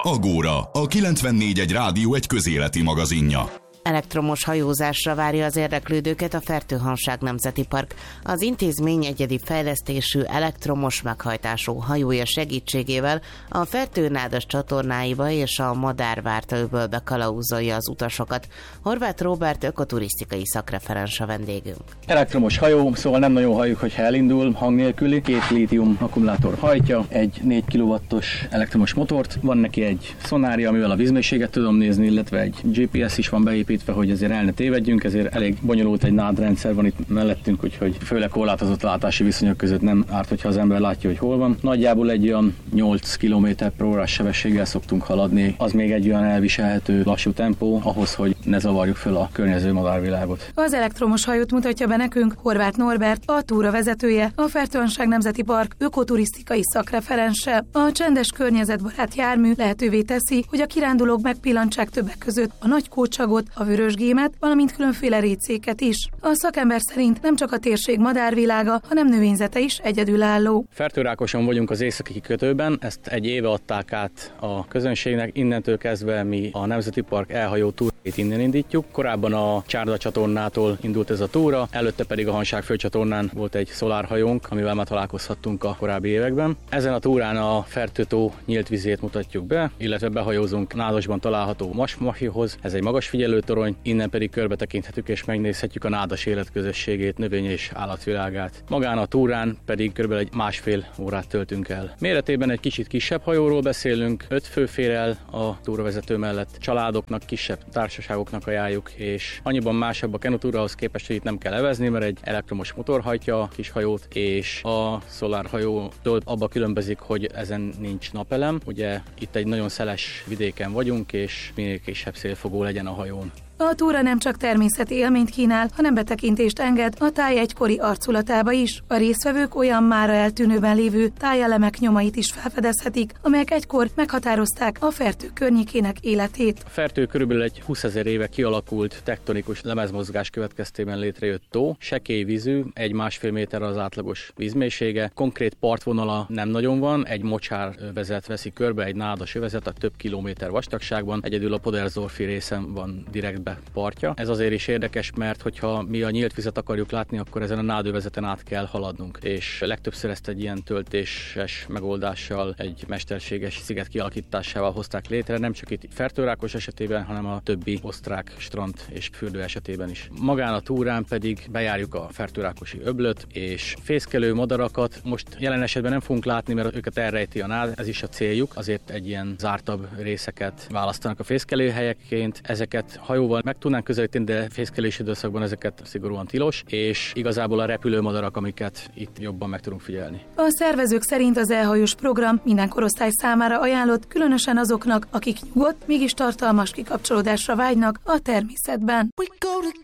Agóra, a 94.1 Rádió egy közéleti magazinja. Elektromos hajózásra várja az érdeklődőket a Fertőhanság Nemzeti Park. Az intézmény egyedi fejlesztésű elektromos meghajtású hajója segítségével a Fertő-nádas csatornáiba és a Madárvárta öbölbe kalauzolja az utasokat. Horváth Róbert ökoturisztikai szakreferens a vendégünk. Elektromos hajó, szóval nem nagyon halljuk, hogyha elindul, hang nélküli. 2 lítium akkumulátor hajtja, egy 4 kW-os elektromos motort, van neki egy szonárja, amivel a vízmélységet tudom nézni, illetve egy GPS is van beépítve, hogy azért el ne tévedjünk, ezért elég bonyolult egy nádrendszer van itt mellettünk, úgyhogy főleg korlátozott látási viszonyok között nem árt, hogyha az ember látja, hogy hol van. Nagyjából egy olyan 8 km/h sebességgel szoktunk haladni, az még egy olyan elviselhető lassú tempó ahhoz, hogy ne zavarjuk fel a környező madárvilágot. Az elektromos hajót mutatja be nekünk Horváth Norbert, a túra vezetője, a Fertőhanság Nemzeti Park ökoturisztikai szakreferense. A csendes környezetbarát jármű lehetővé teszi, hogy a kirándulók megpillantsák többek között a nagy kócsagot, a vörösgémet, valamint különféle récéket is. A szakember szerint nem csak a térség madárvilága, hanem növényzete is egyedülálló. Fertőrákoson vagyunk az északi kikötőben, ezt egy éve adták át a közönségnek, innentől kezdve mi a Nemzeti Park elhajó túráit innen indítjuk. Korábban a Csárda csatornától indult ez a túra, előtte pedig a Hanság főcsatornán volt egy szolárhajónk, amivel már találkozhattunk a korábbi években. Ezen a túrán a Fertő-tó nyílt vizét mutatjuk be, illetve behajózunk Nádasban található Masmahihoz, ez egy magas figyelőtorony, innen pedig körbe tekinthetjük és megnézhetjük a nádas életközösségét, növény és állatvilágát. Magán a túrán pedig körülbelül egy 1,5 órát töltünk el. Méretében egy kicsit kisebb hajóról beszélünk, 5 fő fér el a túravezető mellett, családoknak, kisebb társaságoknak ajánljuk, és annyiban másabb a kenutúrahoz képest, hogy itt nem kell evezni, mert egy elektromos motor hajtja a kis hajót, és a szolárhajótól abba különbözik, hogy ezen nincs napelem. Ugye itt egy nagyon szeles vidéken vagyunk, és minél kisebb szélfogó legyen a hajón. A túra nem csak természeti élményt kínál, hanem betekintést enged a táj egykori arculatába is. A résztvevők olyan mára eltűnőben lévő tájelemek nyomait is felfedezhetik, amelyek egykor meghatározták a Fertő környékének életét. A Fertő körülbelül egy 20 000 éve kialakult tektonikus lemezmozgás következtében létrejött tó, sekély vízű, 1,5 méter az átlagos vízmélysége, konkrét partvonala nem nagyon van, egy mocsár övezet veszi körbe, egy nádas övezet a több kilométer vastagságban, egyedül a Podersdorfi részen van direktbe partja. Ez azért is érdekes, mert hogyha mi a nyílt vizet akarjuk látni, akkor ezen a nádövezeten át kell haladnunk. És legtöbbször ezt egy ilyen töltéses megoldással, egy mesterséges sziget kialakításával hozták létre, nem csak itt Fertőrákos esetében, hanem a többi osztrák strand és fürdő esetében is. Magán a túrán pedig bejárjuk a Fertőrákosi öblöt, és fészkelő madarakat most jelen esetben nem fogunk látni, mert őket elrejti a nád, ez is a céljuk, azért egy ilyen zártabb részeket választanak a fészkelőhelyekként. Ezeket hajóval meg tudnánk közelíteni, de fészkelési időszakban ezeket szigorúan tilos, és igazából a repülőmadarak, amiket itt jobban meg tudunk figyelni. A szervezők szerint az elhajós program minden korosztály számára ajánlott, különösen azoknak, akik nyugodt, mégis tartalmas kikapcsolódásra vágynak a természetben.